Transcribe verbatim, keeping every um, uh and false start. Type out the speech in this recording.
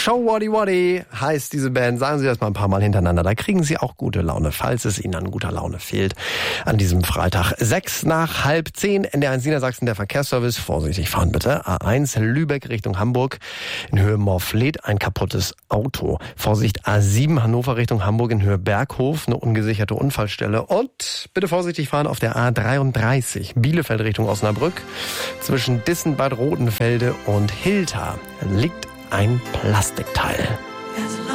Show Waddy Waddy heißt diese Band. Sagen Sie das mal ein paar Mal hintereinander. Da kriegen Sie auch gute Laune, falls es Ihnen an guter Laune fehlt. An diesem Freitag. Sechs nach halb zehn. N D R eins Niedersachsen, der Verkehrsservice. Vorsichtig fahren bitte. A eins Lübeck Richtung Hamburg. In Höhe Morfleet ein kaputtes Auto. Vorsicht A sieben Hannover Richtung Hamburg in Höhe Berghof. Eine ungesicherte Unfallstelle. Und bitte vorsichtig fahren auf der A dreiunddreißig. Bielefeld Richtung Osnabrück. Zwischen Dissenbad Rotenfelde und Hilter liegt ein Plastikteil.